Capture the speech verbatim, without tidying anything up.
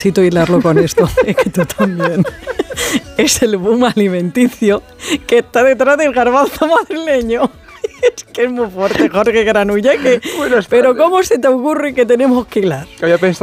Necesito hilarlo con esto, es que tú también. Es el boom alimenticio que está detrás del garbanzo madrileño. Es que es muy fuerte, Jorge Granulla. Que, pero ¿cómo se te ocurre que tenemos que hilar? Había pensado